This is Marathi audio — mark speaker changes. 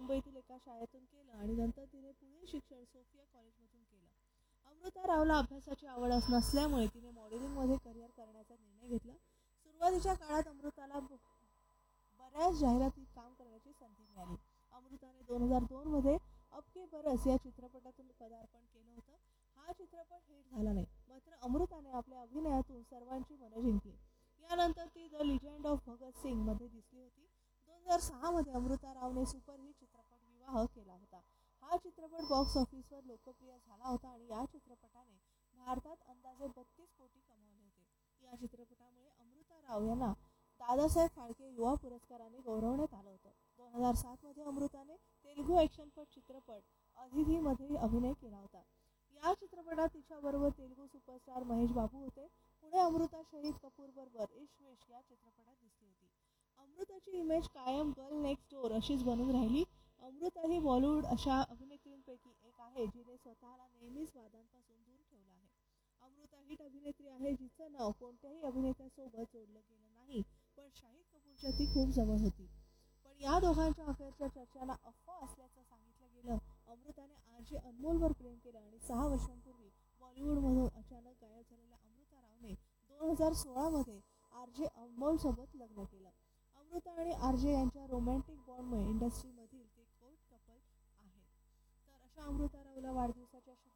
Speaker 1: मुंबईतील एका शाळेतून केलं आणि नंतर तिने पुढील शिक्षण सोफिया कॉलेजमधून केलं. अमृता रावला अभ्यासाची आवड नसल्यामुळे तिने मॉडेलिंगमध्ये करिअर करण्याचा निर्णय घेतला. सुरुवातीच्या काळात अमृताला बऱ्याच जाहिरातीत काम करण्याची संधी मिळाली. अमृताने 2002 मध्ये अब के बरस या चित्रपटातून पदार्पण केलं होतं. हा चित्रपट हिट झाला नाही, मात्र अमृताने आपल्या अभिनयातून सर्वांची मनं जिंकली. यानंतर ती the legend of Bhagat Singh मध्ये दिसली होती. 2006 मध्ये अमृता रावने सुपरहिट चित्रपट विवाह केला होता. हा चित्रपट बॉक्स ऑफिसवर लोकप्रिय झाला होता आणि या चित्रपटाने भारतात अंदाजे 32 कोटी कमावले होते. या चित्रपटामुळे अमृता राव यांना दादासाहेब फाळके युवा पुरस्काराने गौरवण्यात आलं होतं. 2007 मध्ये अमृताने तेलुगू ॲक्शनपट चित्रपट अतिथीमध्ये अभिनय केला होता. या चित्रपटात तिच्याबरोबर तेलुगू सुपरस्टार महेश बाबू होते. पुढे अमृता शहीद कपूर बरोबर इश्क या चित्रपटात दिसली होती. अमृताची इमेज कायम गर्ल नेक्स्ट डोअर अशीच बनून राहिली. अमृता ही बॉलिवूड अशा अभिनेत्रींपैकी एक आहे जिने स्वतःला नेहमीच वादांपासून दूर ठेवलं आहे. अमृता हिट अभिनेत्री आहे जिचं नाव कोणत्याही अभिनेत्यासोबत जोडलं गेलं नाही, पण शाहिद कपूरच्या ती खूप जवळ होती. पण या दोघांच्या अफेअरच्या चर्चांना अफवा असल्याचं सांगितलं गेलं. अमृताने आरजे अनमोलवर प्रेम केलं आणि 6 वर्षांपूर्वी बॉलिवूडमधून अचानक गायब झालेल्या अमृता रावने 2016 मध्ये आरजे अनमोलसोबत लग्न केलं. अमृता आणि आरजे यांच्या रोमॅन्टिक बॉन्डमुळे इंडस्ट्रीमधील ते कोट कपल आहेत. तर अशा अमृता रावला वाढदिवसाच्या